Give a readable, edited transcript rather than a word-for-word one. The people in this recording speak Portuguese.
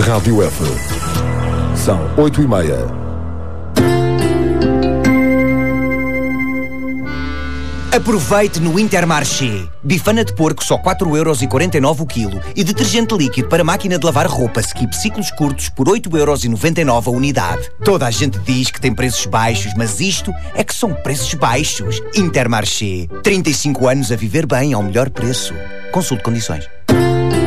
Rádio F. São 8h30. Aproveite no Intermarché. Bifana de porco só 4,49€ o quilo e detergente líquido para máquina de lavar roupa Skip ciclos curtos por 8,99€ a unidade. Toda a gente diz que tem preços baixos, mas isto é que são preços baixos. Intermarché. 35 anos a viver bem ao melhor preço. Consulte condições.